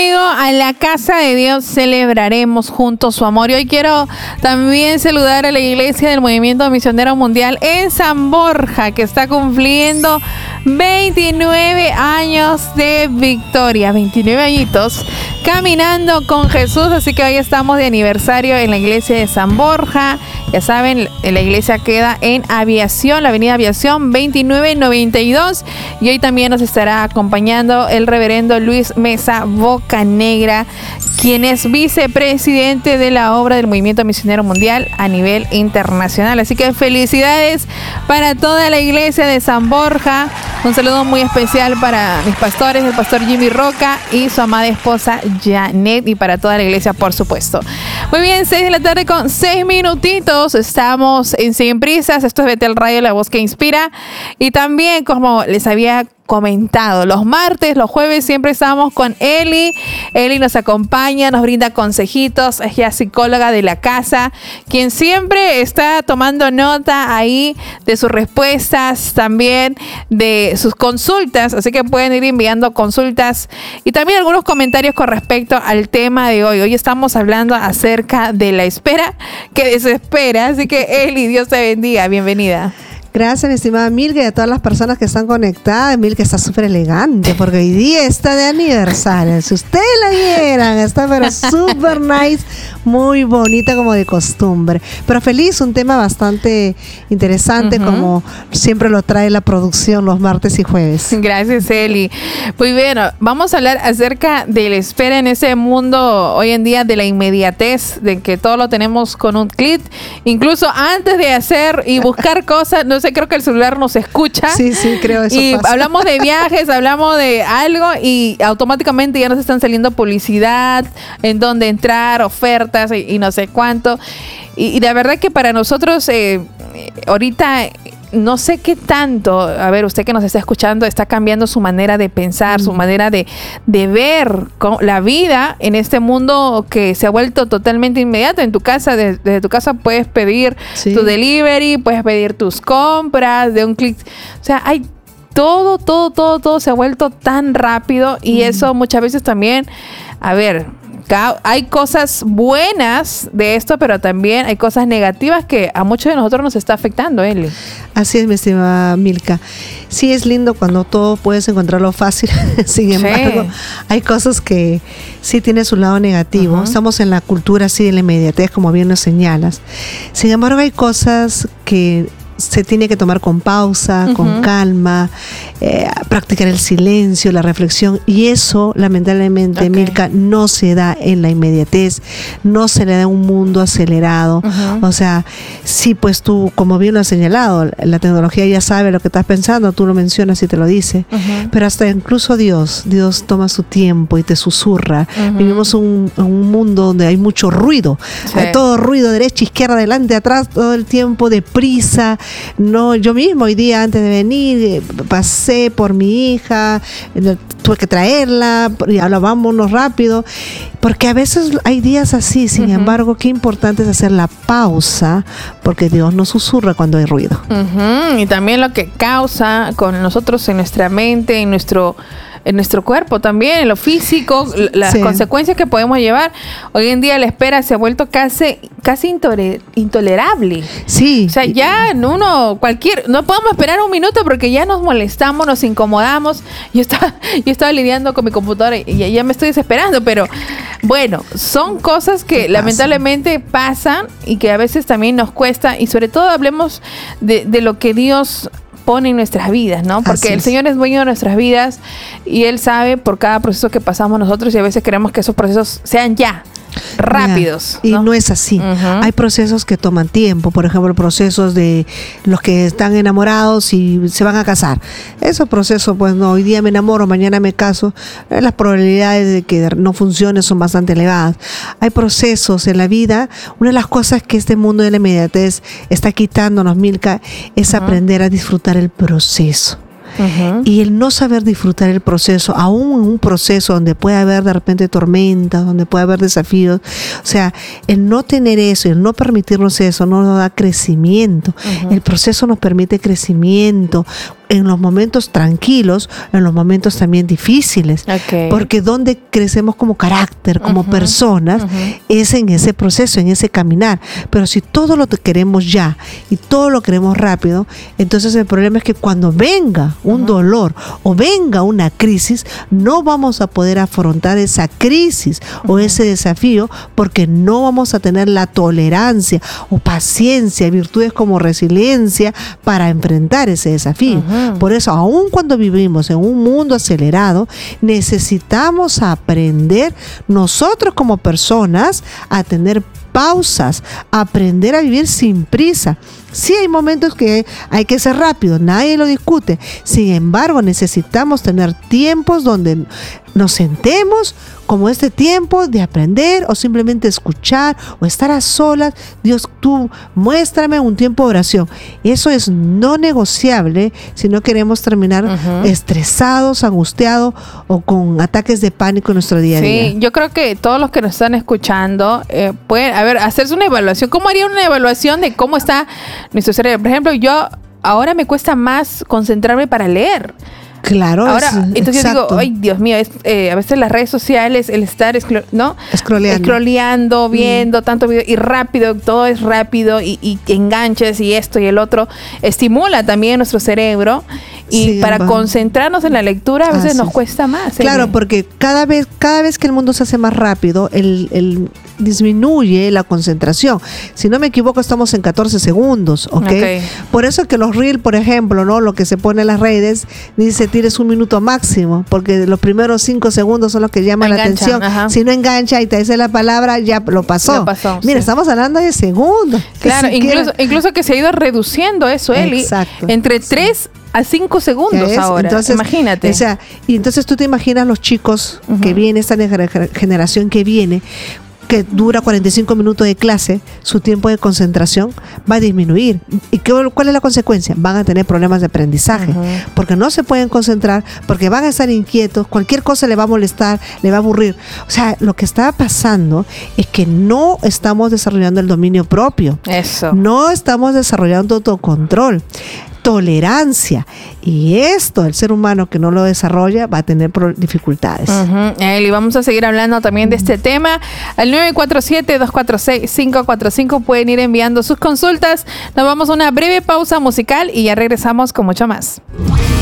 conmigo, a la casa de Dios celebraremos juntos su amor. Y hoy quiero también saludar a la iglesia del Movimiento Misionero Mundial en San Borja, que está cumpliendo 29 años de victoria, 29 añitos caminando con Jesús. Así que hoy estamos de aniversario en la iglesia de San Borja. Ya saben, la iglesia queda en Aviación, la avenida Aviación 2992. Y hoy también nos estará acompañando el reverendo Luis Mesa Bocanegra, quien es vicepresidente de la obra del Movimiento Misionero Mundial a nivel internacional. Así que felicidades para toda la iglesia de San Borja. Un saludo muy especial para mis pastores, el pastor Jimmy Roca y su amada esposa Janet, y para toda la iglesia, por supuesto. Muy bien, 6 de la tarde con 6 minutitos. Estamos en Sin Prisas. Esto es Betel Radio, la voz que inspira. Y también, como les había comentado, los martes, los jueves siempre estamos con Eli. Eli nos acompaña, nos brinda consejitos, es ya psicóloga de la casa, quien siempre está tomando nota ahí de sus respuestas, también de sus consultas, así que pueden ir enviando consultas y también algunos comentarios con respecto al tema de hoy. Hoy estamos hablando acerca de la espera que desespera, así que Eli, Dios te bendiga, bienvenida. Gracias, mi estimada Milka, y a todas las personas que están conectadas. Milka está súper elegante porque hoy día está de aniversario. Si ustedes la vieran, está pero súper nice, muy bonita como de costumbre. Pero feliz, un tema bastante interesante, como siempre lo trae la producción los martes y jueves. Gracias, Eli. Muy bien, vamos a hablar acerca de la espera en ese mundo hoy en día de la inmediatez, de que todo lo tenemos con un clic. Incluso antes de hacer y buscar cosas, no sé, creo que el celular nos escucha. Sí, creo eso y pasa. hablamos de viajes, hablamos de algo y automáticamente ya nos están saliendo publicidad, en dónde entrar, ofertas y no sé cuánto. Y la verdad que para nosotros ahorita no sé qué tanto, a ver, usted que nos está escuchando, está cambiando su manera de pensar, su manera de ver la vida en este mundo que se ha vuelto totalmente inmediato. En tu casa, desde tu casa puedes pedir tu delivery, puedes pedir tus compras de un clic. O sea, hay todo se ha vuelto tan rápido y eso muchas veces también, a ver, hay cosas buenas de esto, pero también hay cosas negativas que a muchos de nosotros nos está afectando, Eli. Así es, mi estimada Milka. Sí, es lindo cuando todo puedes encontrarlo fácil. Sin embargo, hay cosas que sí tienen su lado negativo. Estamos en la cultura así de la inmediatez, como bien nos señalas. Sin embargo, hay cosas que se tiene que tomar con pausa, con calma, practicar el silencio, la reflexión, y eso lamentablemente, Milka, no se da en la inmediatez, no se le da un mundo acelerado. O sea, sí, pues tú, como bien lo has señalado, la tecnología ya sabe lo que estás pensando, tú lo mencionas y te lo dice, pero hasta incluso Dios toma su tiempo y te susurra. Vivimos un mundo donde hay mucho ruido, todo ruido, derecha, izquierda, adelante, atrás, todo el tiempo, deprisa. No, yo mismo hoy día antes de venir pasé por mi hija, tuve que traerla y ahora vámonos rápido, porque a veces hay días así. Sin embargo, qué importante es hacer la pausa, porque Dios nos susurra cuando hay ruido. Y también lo que causa con nosotros en nuestra mente, en nuestro cuerpo también, en lo físico, las consecuencias que podemos llevar. Hoy en día la espera se ha vuelto casi intolerable. Sí. O sea, ya no podemos esperar un minuto porque ya nos molestamos, nos incomodamos. Yo estaba lidiando con mi computadora y ya me estoy desesperando, pero bueno, son cosas que lamentablemente pasan y que a veces también nos cuesta, y sobre todo hablemos de lo que Dios pone en nuestras vidas, ¿no? Porque el Señor es dueño de nuestras vidas y Él sabe por cada proceso que pasamos nosotros, y a veces queremos que esos procesos sean ya rápidos, ¿no? Y no es así. Hay procesos que toman tiempo, por ejemplo, procesos de los que están enamorados y se van a casar. Esos procesos, pues no, hoy día me enamoro, mañana me caso, las probabilidades de que no funcione son bastante elevadas. Hay procesos en la vida. Una de las cosas que este mundo de la inmediatez está quitándonos, Milka, es aprender a disfrutar el proceso. Y el no saber disfrutar el proceso, aún en un proceso donde puede haber de repente tormentas, donde puede haber desafíos, o sea, el no tener eso, el no permitirnos eso, no nos da crecimiento. El proceso nos permite crecimiento, en los momentos tranquilos, en los momentos también difíciles. Okay. Porque donde crecemos como carácter, como personas, es en ese proceso, en ese caminar. Pero si todo lo queremos ya y todo lo queremos rápido, entonces el problema es que cuando venga un dolor o venga una crisis, no vamos a poder afrontar esa crisis o ese desafío, porque no vamos a tener la tolerancia o paciencia, virtudes como resiliencia para enfrentar ese desafío. Por eso, aun cuando vivimos en un mundo acelerado, necesitamos aprender nosotros como personas a tener pausas, aprender a vivir sin prisa. Sí, hay momentos que hay que ser rápido, nadie lo discute. Sin embargo, necesitamos tener tiempos donde nos sentemos, como este tiempo de aprender o simplemente escuchar o estar a solas. Dios, tú muéstrame un tiempo de oración. Eso es no negociable si no queremos terminar estresados, angustiados o con ataques de pánico en nuestro día a día. Sí, yo creo que todos los que nos están escuchando pueden, hacerse una evaluación. ¿Cómo haría una evaluación de cómo está nuestro cerebro? Por ejemplo, yo ahora me cuesta más concentrarme para leer. Claro. Ahora, entonces yo digo, ay, Dios mío, a veces las redes sociales, el estar scrolleando, viendo tanto video y rápido, todo es rápido y enganches y esto y el otro, estimula también nuestro cerebro y para concentrarnos en la lectura a veces nos cuesta más. Claro, porque cada vez que el mundo se hace más rápido, el disminuye la concentración. Si no me equivoco, estamos en 14 segundos, ¿ok? Por eso que los Reels, por ejemplo, ¿no? Lo que se pone en las redes, dice tienes un minuto máximo, porque los primeros 5 segundos son los que llaman la atención. Si no engancha y te dice la palabra, ya lo pasó. Mira, estamos hablando de segundos. Claro, incluso que se ha ido reduciendo eso, Eli. Exacto. Entre 3 a 5 segundos ahora. Entonces, imagínate. O sea, y entonces tú te imaginas los chicos que vienen, esta generación que viene, que dura 45 minutos de clase, su tiempo de concentración va a disminuir. ¿Y cuál es la consecuencia? Van a tener problemas de aprendizaje, porque no se pueden concentrar, porque van a estar inquietos, cualquier cosa le va a molestar, le va a aburrir. O sea, lo que está pasando es que no estamos desarrollando el dominio propio. Eso. No estamos desarrollando autocontrol, tolerancia, y esto el ser humano que no lo desarrolla va a tener dificultades. Y vamos a seguir hablando también de este tema al 947-246-545. Pueden ir enviando sus consultas. Nos vamos a una breve pausa musical y ya regresamos con mucho más.